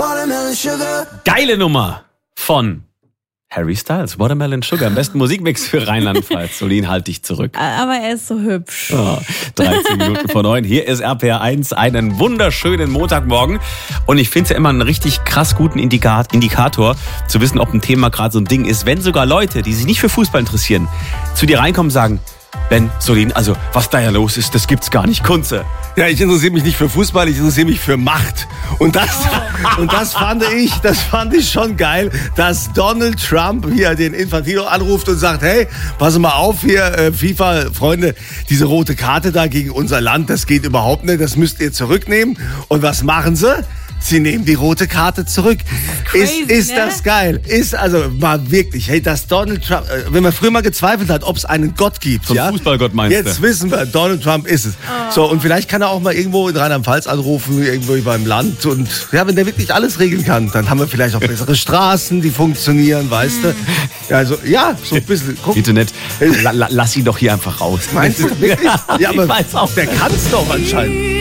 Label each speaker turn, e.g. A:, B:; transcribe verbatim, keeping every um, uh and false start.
A: Geile Nummer von Harry Styles, Watermelon Sugar, am besten Musikmix für Rheinland-Pfalz. Solin, halt dich zurück.
B: Aber er ist so hübsch.
A: Oh, dreizehn Minuten vor neun. Hier ist R P R eins, einen wunderschönen Montagmorgen. Und ich finde es ja immer einen richtig krass guten Indikat- Indikator, zu wissen, ob ein Thema gerade so ein Ding ist. Wenn sogar Leute, die sich nicht für Fußball interessieren, zu dir reinkommen und sagen, Ben, Solin, also was da ja los ist, das gibt's gar nicht. Kunze.
C: Ja, ich interessiere mich nicht für Fußball, ich interessiere mich für Macht. Und das, oh. und das fand ich, das fand ich schon geil, dass Donald Trump hier den Infantino anruft und sagt, hey, pass mal auf hier, äh, FIFA-Freunde, diese rote Karte da gegen unser Land, das geht überhaupt nicht, das müsst ihr zurücknehmen. Und was machen sie? Sie nehmen die rote Karte zurück. Crazy, ist ist ne? das geil? Ist also mal wirklich, hey, dass Donald Trump, äh, wenn man früher mal gezweifelt hat, ob es einen Gott gibt.
A: So
C: ja?
A: Fußballgott meinst
C: Jetzt
A: du?
C: wissen wir, Donald Trump ist es. Oh. So, und vielleicht kann er auch mal irgendwo in Rheinland-Pfalz anrufen, irgendwo beim Land. Und ja, wenn der wirklich alles regeln kann, dann haben wir vielleicht auch bessere Straßen, die funktionieren, weißt du? Ja, also, ja, so ein bisschen. Guck.
A: Bitte nicht. La, la, lass ihn doch hier einfach raus.
C: Meinst du wirklich? Ja, aber
A: ich weiß auch.
C: Der kann es doch anscheinend.